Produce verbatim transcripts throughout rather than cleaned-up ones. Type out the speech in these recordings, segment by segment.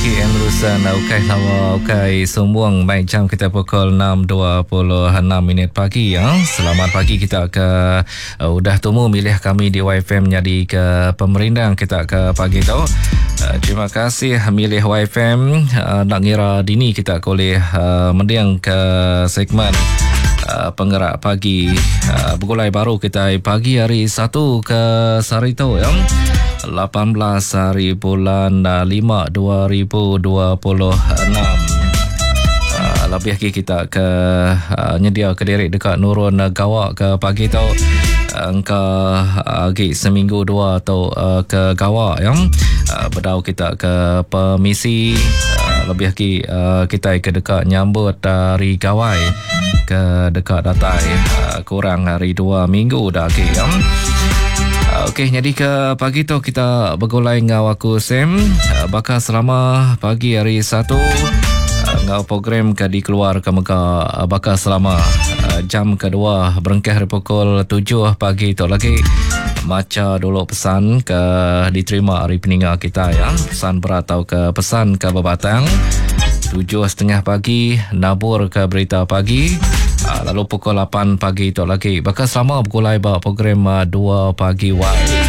Okey, Andrusan, okay, lawa, okay, sombong. Baik, jam kita pukul enam dua puluh enam minit pagi. Ya. Selamat pagi, kita ke uh, udah temu milih kami di Y F M jadi ke pemerintah kita ke pagi tu. Uh, terima kasih milih Y F M. Uh, nak ngira dini kita boleh uh, mendiang ke segmen uh, penggerak pagi. Uh, bergulai baru kita pagi hari satu ke Sarito. Ya. lapan belas hari bulan lima dua ribu dua puluh enam. Uh, lebih lagi kita ke uh, nyedia ke direct dekat Nurun uh, Gawak ke pagi tu. Engkau uh, uh, seminggu dua atau uh, ke Gawak yang uh, berdau kita ke permisi. Uh, lebih lagi uh, kita ke dekat nyambut dari Gawai ke dekat Datai. Uh, kurang hari dua minggu dah lagi yang. Okey, jadi ke pagi tu kita bergulai dengan aku Sam. Bakal selama pagi hari satu ngau program ke dikeluar ke Mekah. Bakal selama jam kedua berengkah dari pukul tujuh pagi tu lagi. Maca dulu pesan ke diterima hari peningat kita ya. Pesan berat atau ke pesan ke berbatang. Tujuh setengah pagi nabur ke berita pagi. Lalu pukul lapan pagi tu lagi. Bakal selama bergulai bawa program dua pagi Y.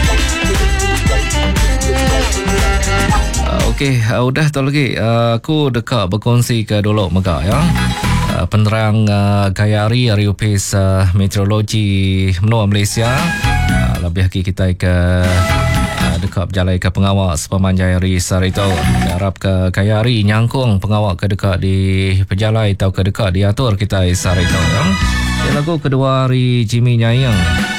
Uh, Okey, uh, udah tu lagi. Uh, aku dekat berkongsi ke dulu Megah ya. Uh, penerang uh, Gayari Ariupis uh, Meteorologi Menua Malaysia. Uh, lebih lagi kita ke uh, dekat berjalan ke pengawak sepemanjang hari Sarito. Harap ke Gayari nyangkung pengawak ke dekat di pejalai atau ke dekat diatur kita Sarito. Ya. Lagu kedua hari Jimmy Nyayang.